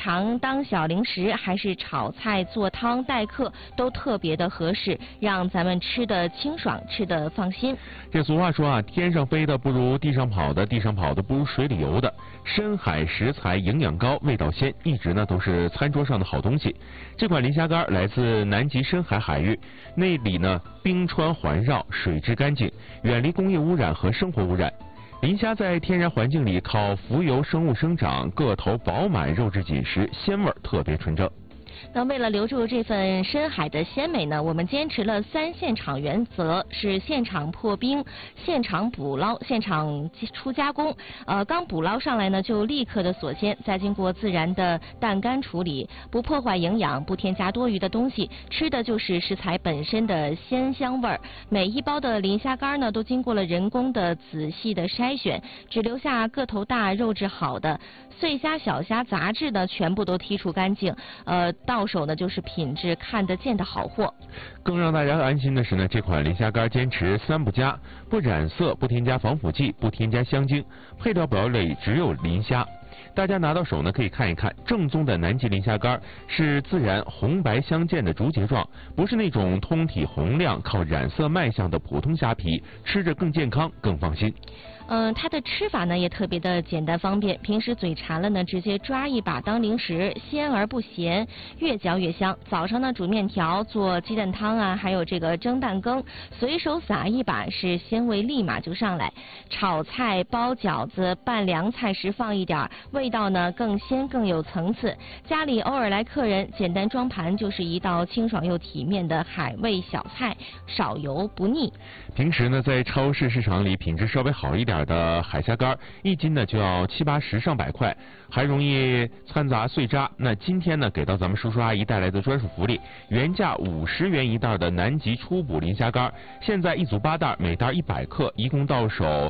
常当小零食，还是炒菜做汤待客，都特别的合适，让咱们吃的清爽，吃的放心。 这俗话说啊，天上飞的不如地上跑的，地上跑的不如水里游的。深海食材营养高，味道鲜，一直呢都是餐桌上的好东西。这款磷虾干来自南极深海海域，那里呢冰川环绕，水质干净，远离工业污染和生活污染。磷虾在天然环境里靠浮游生物生长，个头饱满，肉质紧实，鲜味特别纯正。 那为了留住这份深海的鲜美呢，我们坚持了3现场原则，是现场破冰、现场捕捞、现场出加工。刚捕捞上来呢，就立刻的锁鲜，再经过自然的淡干处理，不破坏营养，不添加多余的东西，吃的就是食材本身的鲜香味儿。每一包的磷虾干呢，都经过了人工的仔细的筛选，只留下个头大、肉质好的。碎虾、小虾、杂质呢，全部都剔除干净。到手呢就是品质看得见的好货。 更让大家安心的是呢，这款磷虾干坚持3不加，不染色，不添加防腐剂，不添加香精，配料表里只有磷虾。大家拿到手呢，可以看一看，正宗的南极磷虾干是自然红白相间的竹节状，不是那种通体红亮、靠染色卖相的普通虾皮，吃着更健康、更放心。 它的吃法呢也特别的简单方便，平时嘴馋了呢，直接抓一把当零食，鲜而不咸，越嚼越香。早上呢煮面条、做鸡蛋汤啊，还有这个蒸蛋羹，随手撒一把，是鲜味立马就上来。炒菜、包饺子、拌凉菜时放一点，味道呢更鲜更有层次。家里偶尔来客人，简单装盘就是一道清爽又体面的海味小菜，少油不腻。 平时呢在超市市场里品质稍微好一点的海虾干，1斤呢就要70、80上百块，还容易掺杂碎渣。那今天呢给到咱们叔叔阿姨带来的专属福利，原价50元一袋的南极初捕磷虾干，现在一组8袋，每袋100克，一共到手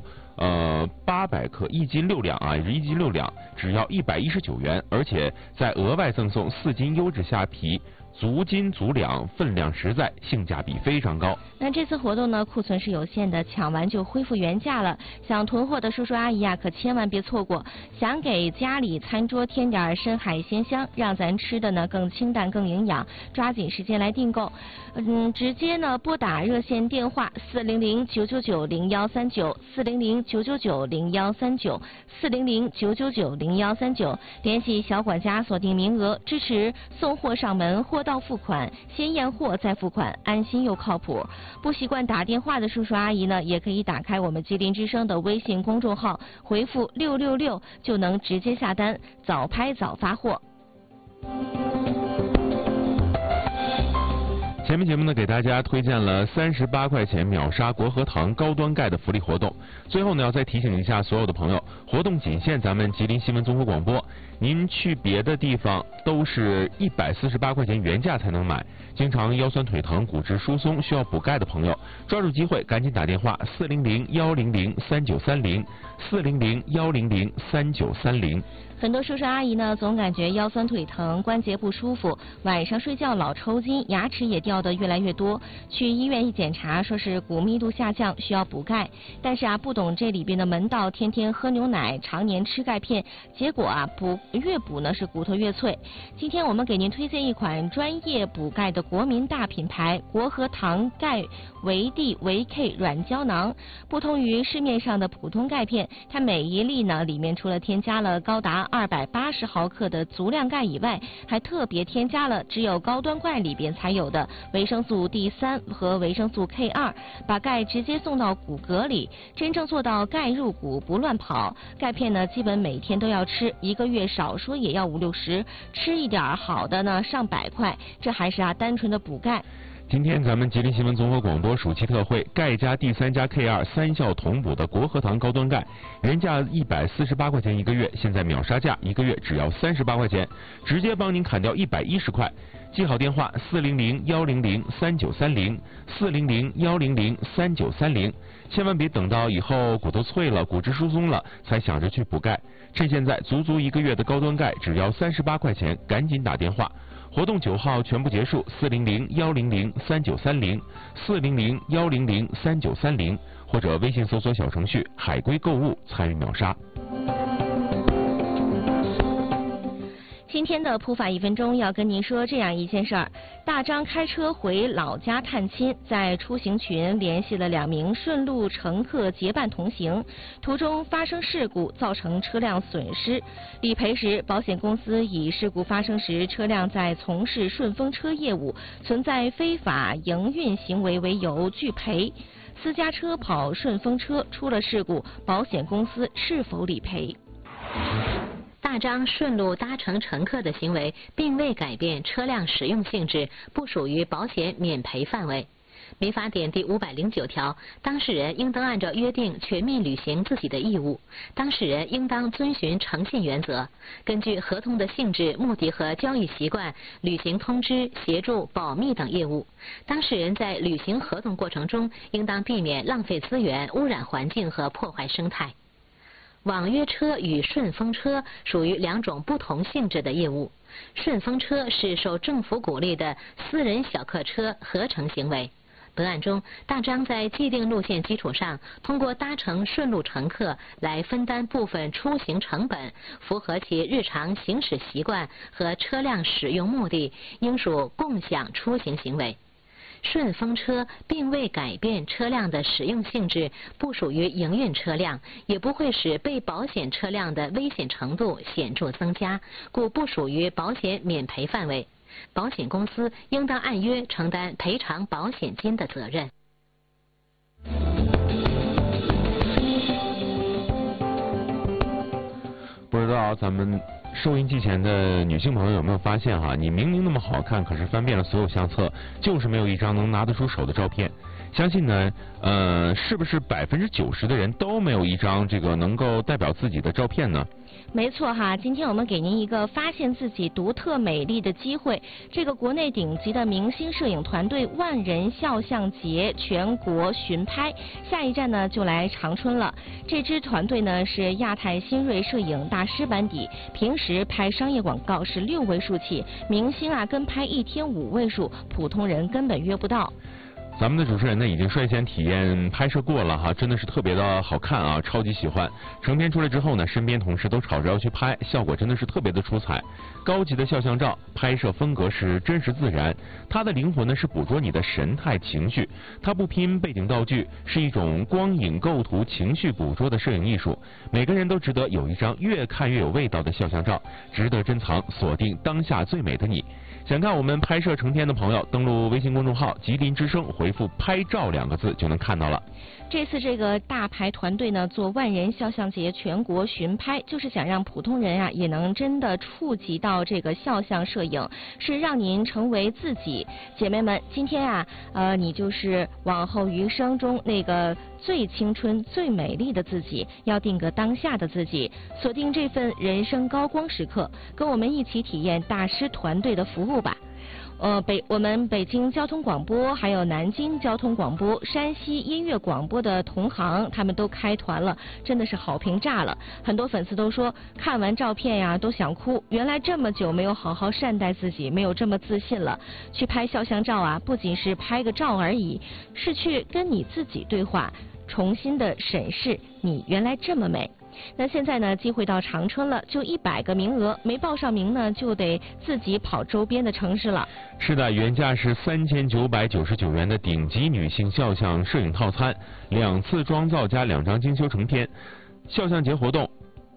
800克，1斤6两啊，也是1斤6两，只要119元，而且再额外赠送4斤优质虾皮。足斤足两，分量实在，性价比非常高。 那这次活动呢，库存是有限的，抢完就恢复原价了。想囤货的叔叔阿姨啊，可千万别错过。想给家里餐桌添点深海鲜香，让咱吃的呢更清淡、更营养，抓紧时间来订购。直接呢拨打热线电话400-999-0139，400-999-0139，400-999-0139，联系小管家锁定名额，支持送货上门，货到付款，先验货再付款，安心又靠谱。不习惯打电话的叔叔阿姨呢，也可以打开我们吉林之声的微信公众号，回复666就能直接下单，早拍早发货。 前面节目呢，给大家推荐了38块钱秒杀国和堂高端钙的福利活动。最后呢，要再提醒一下所有的朋友，活动仅限咱们吉林新闻综合广播，您去别的地方都是148块钱原价才能买。经常腰酸腿疼、骨质疏松需要补钙的朋友，抓住机会赶紧打电话400-100-3930，400-100-3930。 很多叔叔阿姨呢，总感觉腰酸腿疼、关节不舒服，晚上睡觉老抽筋，牙齿也掉得越来越多。去医院一检查，说是骨密度下降，需要补钙。但是啊，不懂这里边的门道，天天喝牛奶，常年吃钙片，结果啊，越补呢是骨头越脆。今天我们给您推荐一款专业补钙的国民大品牌国和堂钙维 D 维 K 软胶囊。不同于市面上的普通钙片，它每一粒呢里面除了添加了高达280毫克的足量钙以外，还特别添加了只有高端钙里边才有的维生素 D3 和维生素 K2， 把钙直接送到骨骼里，真正做到钙入骨不乱跑。钙片呢基本每天都要吃，1个月少说也要50-60，吃一点好的呢上百块，这还是单纯的补钙。 今天咱们吉林新闻综合广播暑期特惠，钙加 D3 加 K2 3效同补的国和堂高端钙，原价148块钱1个月，现在秒杀价，1个月只要38块钱，直接帮您砍掉110块。记好电话400-100-3930，400-100-3930，千万别等到以后骨头脆了、骨质疏松了才想着去补钙，趁现在足1个月的高端钙只要38块钱，赶紧打电话。活动9号全部结束，400-100-3930，400-100-3930，或者微信搜索小程序海龟购物参与秒杀。 今天的普法1分钟要跟您说这样一件事儿：大张开车回老家探亲，在出行群联系了2名顺路乘客结伴同行，途中发生事故，造成车辆损失。理赔时，保险公司以事故发生时车辆在从事顺风车业务，存在非法营运行为为由拒赔。私家车跑顺风车出了事故，保险公司是否理赔？ 大张顺路搭乘乘客的行为并未改变车辆使用性质，不属于保险免赔范围。民法典第509条，当事人应当按照约定全面履行自己的义务，当事人应当遵循诚信原则，根据合同的性质、目的和交易习惯履行通知、协助、保密等业务。当事人在履行合同过程中，应当避免浪费资源、污染环境和破坏生态。网约车与顺风车属于2种不同性质的业务。顺风车是受政府鼓励的私人小客车合成行为。本案中，大张在既定路线基础上，通过搭乘顺路乘客来分担部分出行成本，符合其日常行驶习惯和车辆使用目的，应属共享出行行为。顺风车并未改变车辆的使用性质，不属于营运车辆，也不会使被保险车辆的危险程度显著增加，故不属于保险免赔范围。保险公司应当按约承担赔偿保险金的责任。 不知道咱们收音机前的女性朋友有没有发现哈？你明明那么好看，可是翻遍了所有相册，就是没有一张能拿得出手的照片。相信呢，是不是90%的人都没有一张这个能够代表自己的照片呢？ 没错哈，今天我们给您一个发现自己独特美丽的机会。这个国内顶级的明星摄影团队万人肖像节全国巡拍，下一站呢就来长春了。这支团队呢是亚太新锐摄影大师班底，平时拍商业广告是6位数起，明星啊跟拍1天5位数，普通人根本约不到。 咱们的主持人呢已经率先体验拍摄过了哈，真的是特别的好看啊，超级喜欢。成片出来之后呢，身边同事都吵着要去拍，效果真的是特别的出彩。高级的肖像照拍摄风格是真实自然，它的灵魂呢是捕捉你的神态情绪，它不拼背景道具，是一种光影构图情绪捕捉的摄影艺术。每个人都值得有一张越看越有味道的肖像照，值得珍藏，锁定当下最美的你。想看我们拍摄成片的朋友，登录微信公众号吉林之声，回复拍照2个字就能看到了。 这次这个大牌团队呢做万人肖像节全国巡拍，就是想让普通人啊也能真的触及到这个肖像摄影，是让您成为自己。姐妹们，今天啊你就是往后余生中那个最青春最美丽的自己，要定格当下的自己，锁定这份人生高光时刻，跟我们一起体验大师团队的服务吧。我们北京交通广播，还有南京交通广播、山西音乐广播的同行，他们都开团了，真的是好评炸了。很多粉丝都说看完照片呀都想哭，原来这么久没有好好善待自己，没有这么自信了。去拍肖像照啊，不仅是拍个照而已，是去跟你自己对话，重新的审视你原来这么美。那现在呢，机会到长春了，就100个名额，没报上名呢，就得自己跑周边的城市了。 是的，原价是3999元的顶级女性肖像摄影套餐，2次妆造加2张精修成片，肖像节活动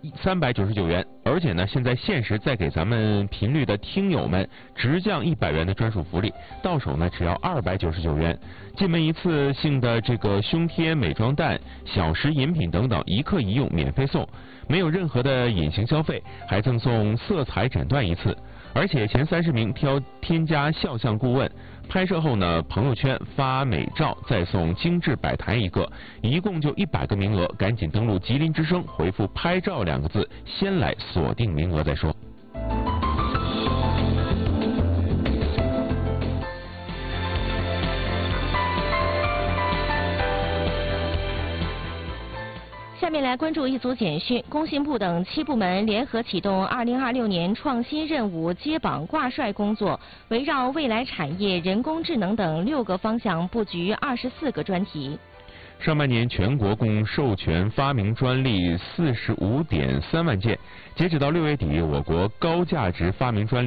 399元，而且呢，现在限时再给咱们频率的听友们直降100元的专属福利，到手呢只要299元。进门一次性的这个胸贴、美妆蛋、小食饮品等等，1克1用免费送，没有任何的隐形消费，还赠送色彩诊断1次，而且前30名添加肖像顾问。拍摄后呢，朋友圈发美照，再送精致摆盘1个，一共就100个名额，赶紧登录吉林之声，回复拍照2个字，先来锁定名额再说。 下面来关注一组简讯，工信部等7部门联合启动2026年创新任务接榜挂帅工作，围绕未来产业、人工智能等6个方向布局24个专题。 上半年全国共授权发明专利45.3万件，截止到6月底，我国高价值发明专利